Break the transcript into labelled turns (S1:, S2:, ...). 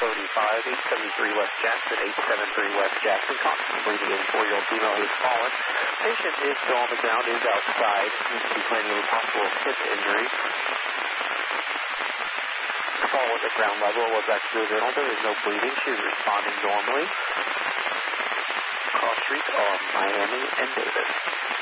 S1: 873 West Jackson, 873 West Jackson. Constantly bleeding in. 4-year-old female has fallen. Patient is still on the ground, is outside. Needs to be planning any possible hip injury. The fall was at ground level. Was accidental. There is no bleeding. She is responding normally. Cross streets on Miami and Davis.